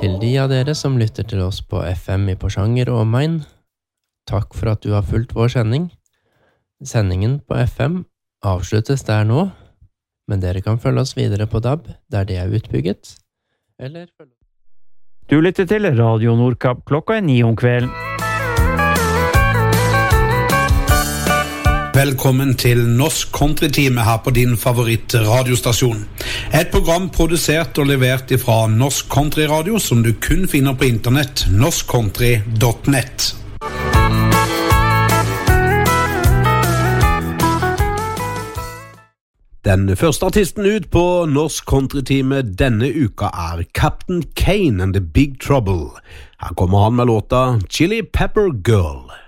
Til de av dere som lytter til oss på FM i Porsanger og omegn, takk for at du har fulgt vår sending. Sendingen på FM avsluttes der nå, men dere kan følge oss videre på DAB, der det er utbygget, eller følge... Du lytter til Radio Nordkapp, klokka 9 om kvelden. Velkommen til Norsk Country-time her på din favoritt-radiostasjon. Et program produsert og levert fra Norsk Country Radio som du kun finner på internett, norskcountry.net. Den første artisten ut på Norsk Country-time denne uka er Captain Kane and the Big Trouble. Her kommer han med låta Chili Pepper Girl.